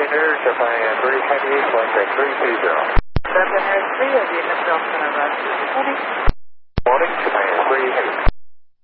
Leader, Japan 328, 320. 703, I'll be in the Center,